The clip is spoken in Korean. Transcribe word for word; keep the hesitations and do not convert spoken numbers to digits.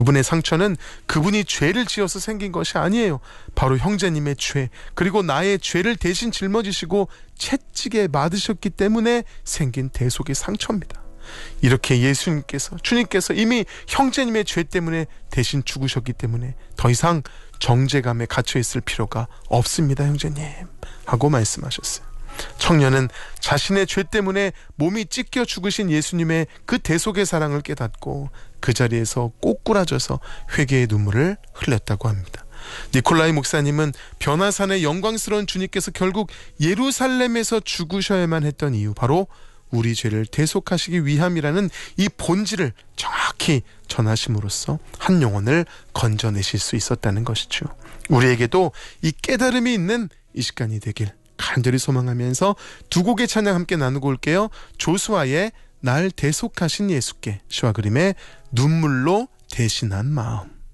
그분의 상처는 그분이 죄를 지어서 생긴 것이 아니에요. 바로 형제님의 죄, 그리고 나의 죄를 대신 짊어지시고 채찍에 맞으셨기 때문에 생긴 대속의 상처입니다. 이렇게 예수님께서, 주님께서 이미 형제님의 죄 때문에 대신 죽으셨기 때문에 더 이상 정죄감에 갇혀 있을 필요가 없습니다, 형제님 하고 말씀하셨어요. 청년은 자신의 죄 때문에 몸이 찢겨 죽으신 예수님의 그 대속의 사랑을 깨닫고 그 자리에서 꼬꾸라져서 회개의 눈물을 흘렸다고 합니다. 니콜라이 목사님은 변화산의 영광스러운 주님께서 결국 예루살렘에서 죽으셔야만 했던 이유, 바로 우리 죄를 대속하시기 위함이라는 이 본질을 정확히 전하심으로써 한 영혼을 건져내실 수 있었다는 것이죠. 우리에게도 이 깨달음이 있는 이 시간이 되길 간절히 소망하면서 두 곡의 찬양 함께 나누고 올게요. 조수아의 날 대속하신 예수께, 시와 그림의 눈물로 대신한 마음.